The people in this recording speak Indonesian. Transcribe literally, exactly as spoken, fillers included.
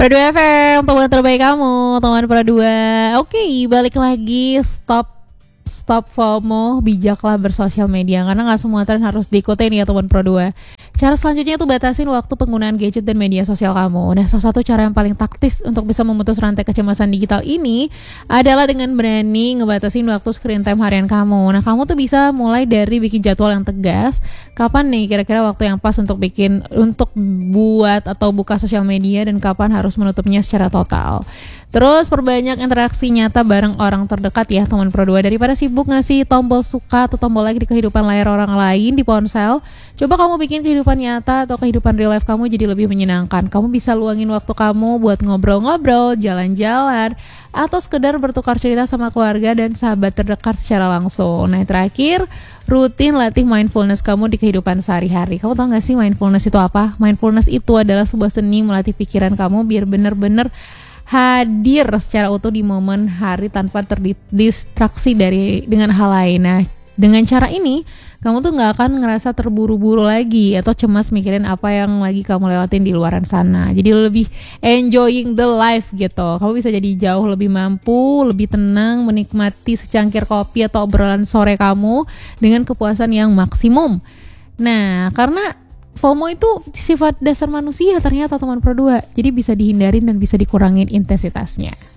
Pro dua F M, teman terbaik kamu, teman Pro dua. Oke, balik lagi. Stop Stop FOMO, bijaklah bersosial media. Karena gak semua tren harus diikutin ya teman Pro dua. Cara selanjutnya itu batasin waktu penggunaan gadget dan media sosial kamu. Nah, salah satu cara yang paling taktis untuk bisa memutus rantai kecemasan digital ini adalah dengan berani ngebatasin waktu screen time harian kamu. Nah, kamu tuh bisa mulai dari bikin jadwal yang tegas. Kapan nih kira-kira waktu yang pas untuk bikin, untuk buat atau buka sosial media, dan kapan harus menutupnya secara total. Terus perbanyak interaksi nyata bareng orang terdekat ya teman Pro dua. Daripada sibuk ngasih tombol suka atau tombol like di kehidupan layar orang lain di ponsel, coba kamu bikin kehidupan nyata atau kehidupan real life kamu jadi lebih menyenangkan. Kamu bisa luangin waktu kamu buat ngobrol-ngobrol, jalan-jalan, atau sekedar bertukar cerita sama keluarga dan sahabat terdekat secara langsung. Nah, terakhir, rutin latih mindfulness kamu di kehidupan sehari-hari. Kamu tahu gak sih mindfulness itu apa? Mindfulness itu adalah sebuah seni melatih pikiran kamu biar bener-bener hadir secara utuh di momen hari tanpa terdistraksi dari dengan hal lain. Nah, dengan cara ini kamu tuh nggak akan ngerasa terburu-buru lagi atau cemas mikirin apa yang lagi kamu lewatin di luaran sana. Jadi lebih enjoying the life gitu. Kamu bisa jadi jauh lebih mampu, lebih tenang, menikmati secangkir kopi atau obrolan sore kamu dengan kepuasan yang maksimum. Nah, karena FOMO itu sifat dasar manusia ternyata teman Pro dua. Jadi bisa dihindarin dan bisa dikurangin intensitasnya.